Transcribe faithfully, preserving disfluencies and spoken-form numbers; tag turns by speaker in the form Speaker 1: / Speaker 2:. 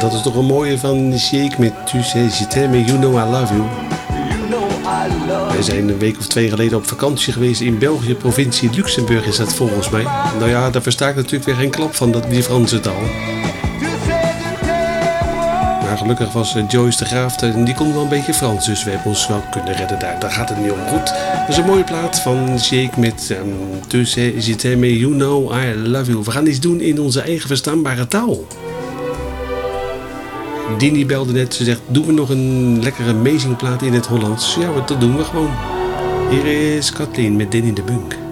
Speaker 1: dat is toch een mooie van Shake met Tu sais, je t'aime, you know I love you. Wij zijn een week of twee geleden op vakantie geweest in België, provincie Luxemburg is dat volgens mij. Nou ja, daar versta ik natuurlijk weer geen klap van, dat, die Franse taal. Maar gelukkig was Joyce de Graaf, en die kon wel een beetje Frans, dus we hebben ons wel kunnen redden daar. Daar gaat het niet om. Goed, dat is een mooie plaat van Shake met um, Tu sais, je t'aime, you know I love you. We gaan iets doen in onze eigen verstaanbare taal. Dini belde net, ze zegt, doen we nog een lekkere amazing plaat in het Hollands? Ja, dat doen we gewoon. Hier is Kathleen met Danny de Bunk.